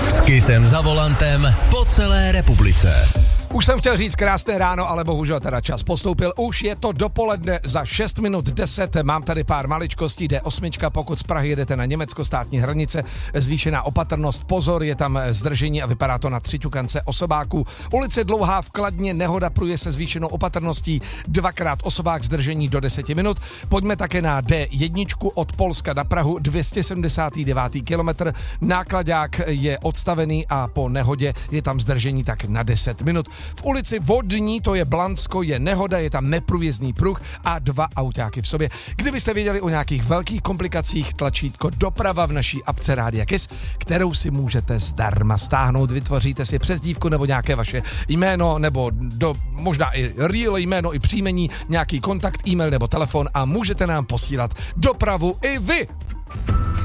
S Kissem za volantem po celé republice. Už jsem chtěl říct krásné ráno, ale bohužel teda čas postoupil. Už je to dopoledne za 6 minut 10. Mám tady pár maličkostí. D8, pokud z Prahy jedete na Německo, státní hranice, zvýšená opatrnost. Pozor, je tam zdržení a vypadá to na třiťukance osobáků. Ulice Dlouhá v Kladně, nehoda, pruje se zvýšenou opatrností. 2x osobák, zdržení do 10 minut. Pojďme také na D1 od Polska na Prahu, 279. kilometr. Nákladák je odstavený a po nehodě je tam zdržení tak na 10 minut. V ulici Vodní, to je Blansko, je nehoda, je tam neprůjezdný pruh a 2 autáky v sobě. Kdybyste věděli o nějakých velkých komplikacích, tlačítko doprava v naší apce Rádia Kiss, kterou si můžete zdarma stáhnout, vytvoříte si přezdívku nebo nějaké vaše jméno, nebo možná i real jméno, i příjmení, nějaký kontakt, e-mail nebo telefon a můžete nám posílat dopravu i vy.